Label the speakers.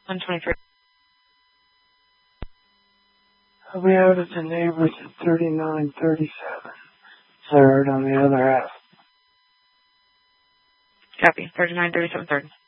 Speaker 1: 123.
Speaker 2: I'll be out at the neighbors at 3937. Third on the other half.
Speaker 1: Copy. 3937 third.